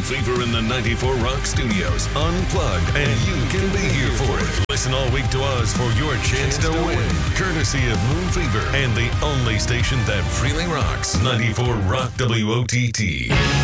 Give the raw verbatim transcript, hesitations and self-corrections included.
Fever in the ninety-four Rock Studios, unplugged, and you can be here for it. Listen all week to us for your chance to win, courtesy of Moon Fever and the only station that freely rocks, ninety-four Rock W O T T.